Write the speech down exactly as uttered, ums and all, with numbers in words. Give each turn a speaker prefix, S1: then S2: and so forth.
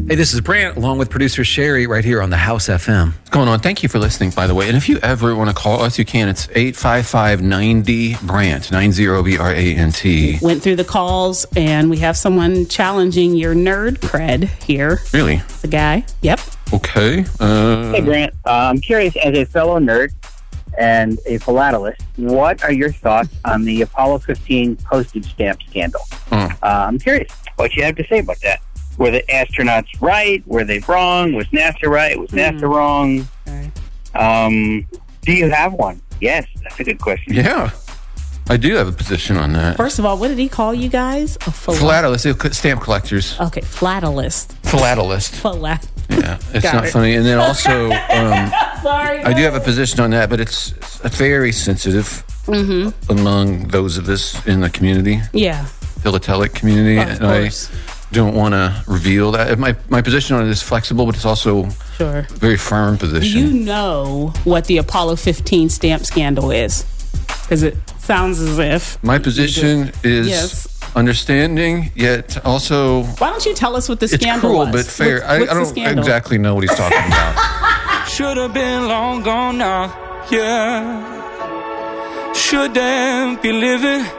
S1: Hey, this is Brant, along with producer Sherry, right here on the House F M.
S2: What's going on? Thank you for listening, by the way. And if you ever want to call us, you can. It's eight five five, nine zero, Brant, nine zero B R A N T.
S3: Went through the calls, and we have someone challenging your nerd cred here.
S2: Really?
S3: The guy. Yep.
S2: Okay. Uh,
S4: Hey, Grant. Uh, I'm curious, as a fellow nerd and a philatelist, what are your thoughts on the Apollo fifteen postage stamp scandal?
S2: uh,
S4: Uh, I'm curious what you have to say about that. Were the astronauts right? Were they wrong? Was NASA right? Was NASA
S3: Mm.
S4: wrong?
S3: Okay.
S4: Um, do you have one? Yes, that's a good question.
S2: yeah. I do have a position on that.
S3: First of all, what did he call you guys? A phil-
S2: Philatelist, stamp collectors.
S3: Okay, philatelist.
S2: Philatelist.
S3: Philat.
S2: Yeah, it's
S3: Got
S2: not
S3: it.
S2: funny. And then also, um,
S3: Sorry.
S2: I do have a position on that, but it's very sensitive
S3: Mm-hmm.
S2: among those of us in the community,
S3: Yeah.
S2: philatelic community.
S3: Of
S2: and
S3: course.
S2: I don't want to reveal that. My, my position on it is flexible, but it's also
S3: Sure.
S2: a very firm position.
S3: You know what the Apollo fifteen stamp scandal is. Because it sounds as if.
S2: My position is
S3: Yes.
S2: understanding, yet also
S3: Why don't you tell us what the
S2: it's
S3: scandal
S2: cruel
S3: was?
S2: but fair.
S3: What's-
S2: I,
S3: what's
S2: I
S3: the
S2: don't
S3: scandal?
S2: exactly know what he's talking about.
S5: Should have been long gone now, yeah. Shouldn't be living